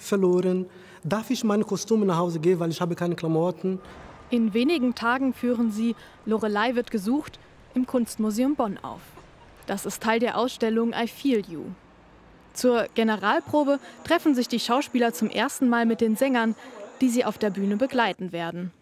verloren. Darf ich meine Kostüme nach Hause gehen, weil ich habe keine Klamotten? In wenigen Tagen führen sie Lorelei wird gesucht im Kunstmuseum Bonn auf. Das ist Teil der Ausstellung I Feel You. Zur Generalprobe treffen sich die Schauspieler zum ersten Mal mit den Sängern, die sie auf der Bühne begleiten werden.